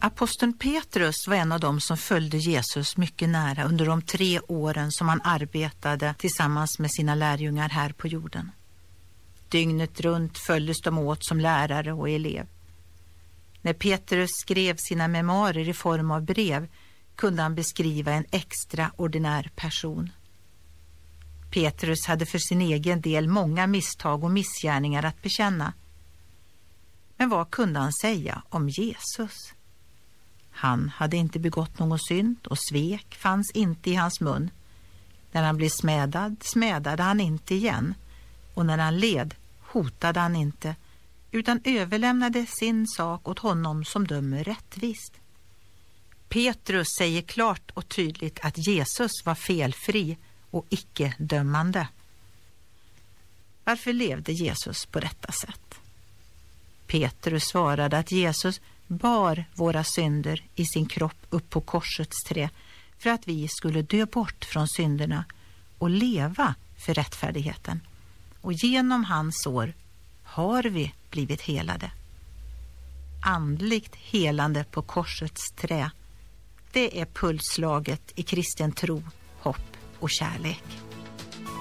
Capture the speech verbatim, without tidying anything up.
Aposteln Petrus var en av dem som följde Jesus mycket nära under de tre åren som han arbetade tillsammans med sina lärjungar här på jorden. Dygnet runt följdes de åt som lärare och elev. När Petrus skrev sina memoarer i form av brev kunde han beskriva en extraordinär person. Petrus hade för sin egen del många misstag och missgärningar att bekänna. Men vad kunde han säga om Jesus? Han hade inte begått någon synd och svek fanns inte i hans mun. När han blev smädad, smädade han inte igen. Och när han led, hotade han inte, utan överlämnade sin sak åt honom som dömer rättvist. Petrus säger klart och tydligt att Jesus var felfri och icke dömande. Varför levde Jesus på detta sätt? Petrus svarade att Jesus bar våra synder i sin kropp upp på korsets trä för att vi skulle dö bort från synderna och leva för rättfärdigheten. Och genom hans sår har vi blivit helade. Andligt helande på korsets trä, det är pulsslaget i kristen tro, hopp och kärlek.